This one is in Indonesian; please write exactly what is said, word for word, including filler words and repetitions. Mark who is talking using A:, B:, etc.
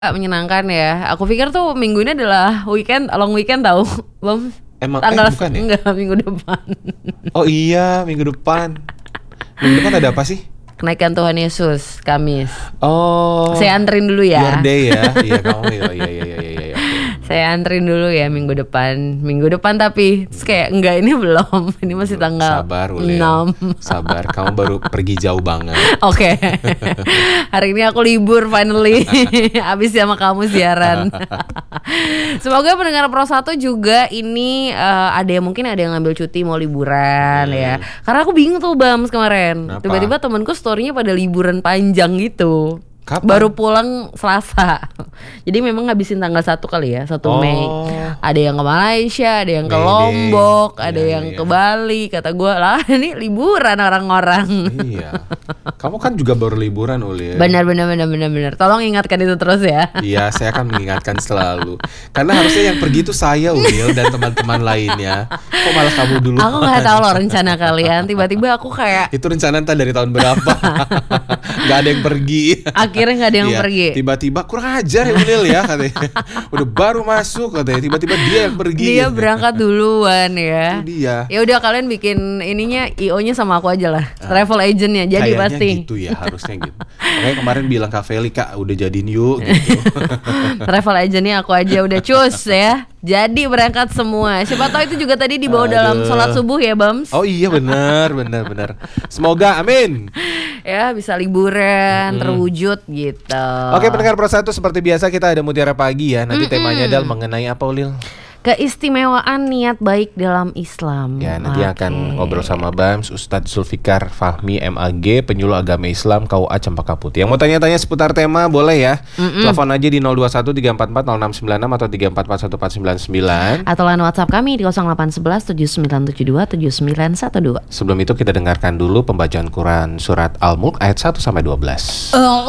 A: Menyenangkan ya. Aku pikir tuh minggu ini adalah weekend, long weekend tahu, Bam.
B: Emang
A: Tanggal
B: eh, bukan ya?
A: enggak, minggu depan.
B: Oh iya, minggu depan. Minggu depan ada apa sih?
A: Kenaikan Tuhan Yesus, Kamis.
B: Oh.
A: Saya anterin dulu ya.
B: Your day ya. Iya, kamu ya. Iya, iya, iya, iya, iya.
A: Saya anterin dulu ya minggu depan. Minggu depan tapi terus kayak enggak, ini belum. Ini masih tanggal
B: Sabar, Ulil.
A: enam.
B: Sabar, kamu baru pergi jauh banget.
A: Oke. Hari ini aku libur finally. Abis sama kamu siaran. Semoga pendengar Pro satu juga ini uh, ada yang mungkin ada yang ngambil cuti mau liburan hmm. ya. Karena aku bingung tuh Bams kemarin.
B: Kenapa?
A: Tiba-tiba temanku story-nya pada liburan panjang gitu.
B: Kapan?
A: Baru pulang Selasa. Jadi memang ngabisin tanggal satu kali ya, satu
B: Oh.
A: Mei. Ada yang ke Malaysia, ada yang ke
B: Mayday.
A: Lombok,
B: Iya,
A: ada
B: iya,
A: yang
B: iya.
A: ke Bali. Kata gue, lah ini liburan orang-orang.
B: Iya. Kamu kan juga baru liburan, Ulil.
A: Benar benar benar benar benar. Tolong ingatkan itu terus ya.
B: Iya, saya akan mengingatkan selalu. Karena harusnya yang pergi itu saya, Ulil, dan teman-teman lainnya. Kok malah kamu dulu?
A: Aku nggak tahu loh rencana kalian. Tiba-tiba aku kayak
B: Itu rencana entah dari tahun berapa. Gak ada yang pergi.
A: akhirnya nggak ada yang
B: Iya,
A: pergi.
B: Tiba-tiba kurang ajar ya Ulil ya katanya. Udah baru masuk katanya. Tiba-tiba dia yang pergi.
A: Dia berangkat duluan ya.
B: Itu dia.
A: Ya udah kalian bikin ininya I O-nya sama aku aja lah. Travel agentnya jadi
B: Kayaknya
A: pasti.
B: gitu ya, harusnya gitu. Makanya kemarin bilang Kak Feli, Kak udah jadiin yuk gitu.
A: Travel agentnya aku aja udah cus ya. Jadi berangkat semua. Siapa tahu itu juga tadi dibawa
B: Aduh.
A: dalam sholat subuh ya Bams.
B: Oh iya benar, benar, benar. Semoga amin.
A: Ya bisa liburan terwujud gitu.
B: Oke pendengar Pro satu, seperti biasa kita ada Mutiara Pagi ya. Nanti temanya adalah mengenai apa, Ulil?
A: Keistimewaan niat baik dalam Islam.
B: Ya nanti
A: Oke.
B: akan ngobrol sama Bams, Ustadz Zulfikar Fahmi M A G, penyuluh agama Islam K U A Cempaka Putih. Yang mau tanya-tanya seputar tema boleh ya. Telepon aja di nol dua satu tiga empat empat nol enam sembilan enam atau tiga empat empat satu empat sembilan sembilan.
A: Atau line WhatsApp kami di nol delapan satu satu tujuh sembilan tujuh dua tujuh sembilan satu dua.
B: Sebelum itu kita dengarkan dulu pembacaan Quran surat Al-Mulk ayat satu sampai dua belas.
A: Oh.